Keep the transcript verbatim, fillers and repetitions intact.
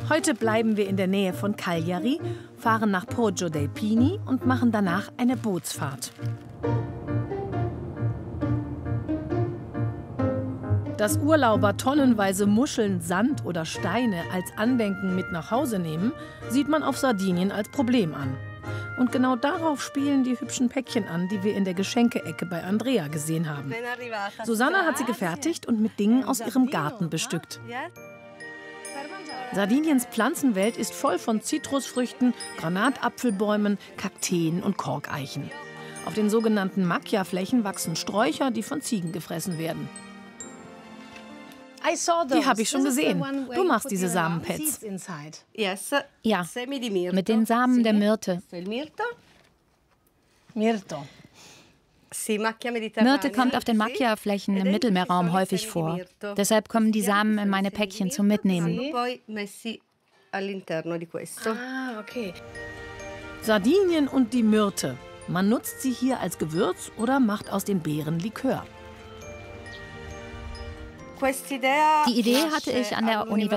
Heute bleiben wir in der Nähe von Cagliari, fahren nach Poggio dei Pini und machen danach eine Bootsfahrt. Dass Urlauber tonnenweise Muscheln, Sand oder Steine als Andenken mit nach Hause nehmen, sieht man auf Sardinien als Problem an. Und genau darauf spielen die hübschen Päckchen an, die wir in der Geschenke-Ecke bei Andrea gesehen haben. Susanna hat sie gefertigt und mit Dingen aus ihrem Garten bestückt. Sardiniens Pflanzenwelt ist voll von Zitrusfrüchten, Granatapfelbäumen, Kakteen und Korkeichen. Auf den sogenannten Macchia-Flächen wachsen Sträucher, die von Ziegen gefressen werden. Die habe ich schon gesehen. Du machst diese Samenpads. Ja, mit den Samen der Myrte. Myrte kommt auf den Macchia-Flächen im Mittelmeerraum häufig vor. Deshalb kommen die Samen in meine Päckchen zum Mitnehmen. Ah, okay. Sardinien und die Myrte. Man nutzt sie hier als Gewürz oder macht aus den Beeren Likör. Die Idee hatte ich an der Universität